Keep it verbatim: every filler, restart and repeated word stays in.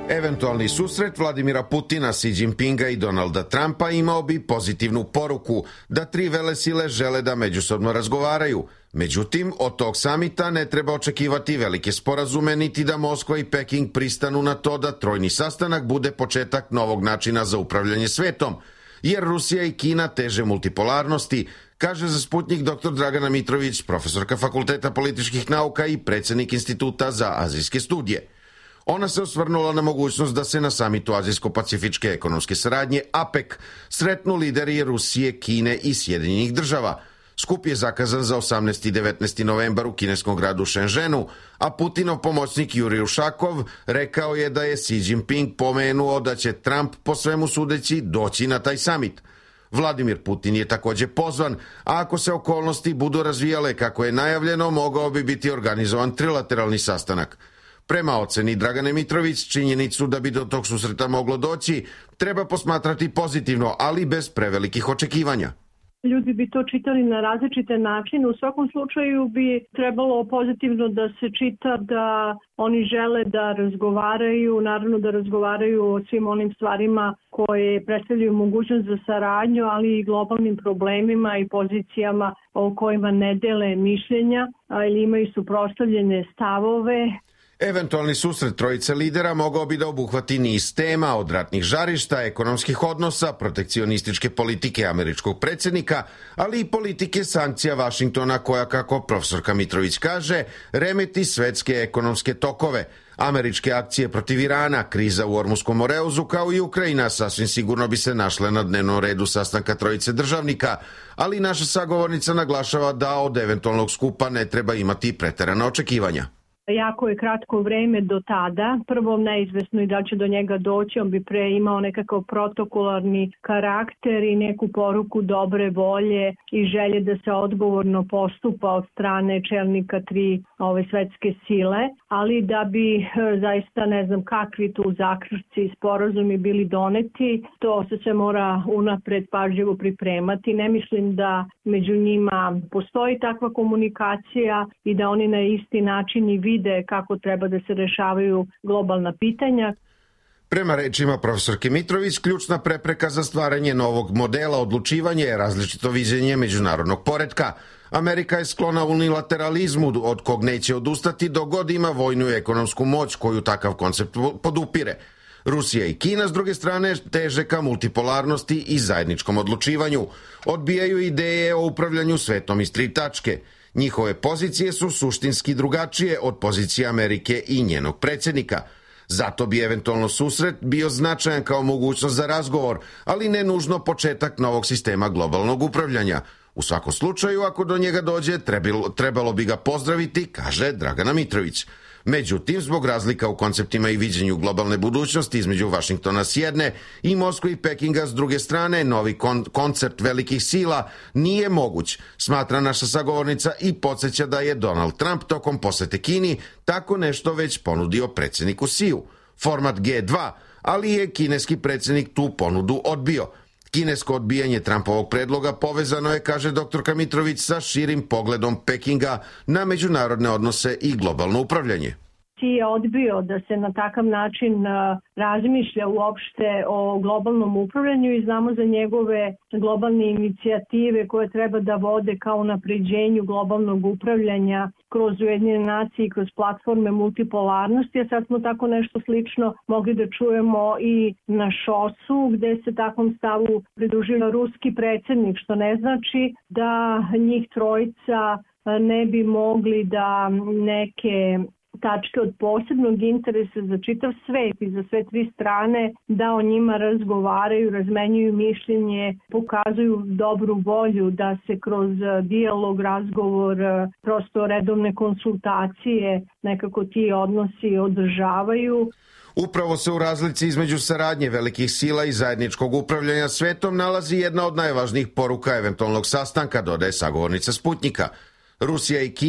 Eventualni susret Vladimira Putina, Xi Jinpinga i Donalda Trumpa imao bi pozitivnu poruku da tri velesile žele da međusobno razgovaraju. Međutim, od tog samita ne treba očekivati velike sporazume niti da Moskva i Peking pristanu na to da trojni sastanak bude početak novog načina za upravljanje svetom, jer Rusija i Kina teže multipolarnosti, kaže za Sputnjik doktor Dragana Mitrović, profesorka Fakulteta političkih nauka i predsjednik Instituta za azijske studije. Ona se osvrnula na mogućnost da se na samitu Azijsko-pacifičke ekonomske saradnje A P E C sretnu lideri Rusije, Kine i Sjedinjenih država. Skup je zakazan za osamnaesti i devetnaesti novembar u kineskom gradu Shenzhenu, a Putinov pomoćnik Jurij Ušakov rekao je da je Xi Jinping pomenuo da će Trump po svemu sudeći doći na taj samit. Vladimir Putin je također pozvan, a ako se okolnosti budu razvijale kako je najavljeno, mogao bi biti organizovan trilateralni sastanak. Prema oceni Dragane Mitrović, činjenicu da bi do tog susreta moglo doći treba posmatrati pozitivno, ali bez prevelikih očekivanja. Ljudi bi to čitali na različite načine. U svakom slučaju bi trebalo pozitivno da se čita da oni žele da razgovaraju, naravno da razgovaraju o svim onim stvarima koje predstavljaju mogućnost za saradnju, ali i globalnim problemima i pozicijama o kojima ne dele mišljenja ili imaju suprotstavljene stavove. Eventualni susret trojice lidera mogao bi da obuhvati niz tema od ratnih žarišta, ekonomskih odnosa, protekcionističke politike američkog predsjednika, ali i politike sankcija Vašingtona koja, kako profesorka Mitrović kaže, remeti svetske ekonomske tokove. Američke akcije protiv Irana, kriza u Ormuskom Moreuzu kao i Ukrajina sasvim sigurno bi se našle na dnevnom redu sastanka trojice državnika, ali naša sagovornica naglašava da od eventualnog skupa ne treba imati preterana očekivanja. Jako je kratko vreme do tada. Prvo neizvesno i da će do njega doći. On bi pre imao nekakav protokolarni karakter i neku poruku dobre volje i želje da se odgovorno postupa od strane čelnika tri ove svetske sile. Ali da bi zaista ne znam kakvi tu zaključci i sporazumi bili doneti, to se sve mora unapred pažljivo pripremati. Ne mislim da među njima postoji takva komunikacija i da oni na isti način i vide kako treba da se rešavaju globalna pitanja. Prema rečima profesorke Mitrović, ključna prepreka za stvaranje novog modela odlučivanja je različito viđenje međunarodnog poretka. Amerika je sklona unilateralizmu od kog neće odustati dok god ima vojnu i ekonomsku moć koju takav koncept podupire. Rusija i Kina, s druge strane, teže ka multipolarnosti i zajedničkom odlučivanju. Odbijaju ideje o upravljanju svetom iz tri tačke. Njihove pozicije su suštinski drugačije od pozicije Amerike i njenog predsjednika. Zato bi eventualno susret bio značajan kao mogućnost za razgovor, ali ne nužno početak novog sistema globalnog upravljanja. U svakom slučaju, ako do njega dođe, trebalo, trebalo bi ga pozdraviti, kaže Dragana Mitrović. Međutim, zbog razlika u konceptima i viđenju globalne budućnosti između Vašingtona s jedne i Moskve i Pekinga s druge strane, novi kon- koncept velikih sila nije moguć, smatra naša sagovornica i podsjeća da je Donald Trump tokom posete Kini tako nešto već ponudio predsjedniku Xiju. Format G dva, ali je kineski predsjednik tu ponudu odbio. Kinesko odbijanje Trumpovog predloga povezano je, kaže doktorka Mitrović, sa širim pogledom Pekinga na međunarodne odnose i globalno upravljanje. Xi je odbio da se na takav način razmišlja uopšte o globalnom upravljanju i znamo za njegove globalne inicijative koje treba da vode kao unapređenju globalnog upravljanja kroz Ujedinjene nacije i kroz platforme multipolarnosti, a sad smo tako nešto slično mogli da čujemo i na Šosu, gde se takvom stavu pridružio ruski predsjednik, što ne znači da njih trojica ne bi mogli da neke tačke od posebnog interesa za čitav svet i za sve tri strane da o njima razgovaraju, razmenjuju mišljenje, pokazuju dobru volju da se kroz dijalog, razgovor, prosto redovne konsultacije nekako ti odnosi održavaju. Upravo se u razlici između saradnje velikih sila i zajedničkog upravljanja svetom nalazi jedna od najvažnijih poruka eventualnog sastanka, dodaje sagovornica Sputnjika. Rusija i Kina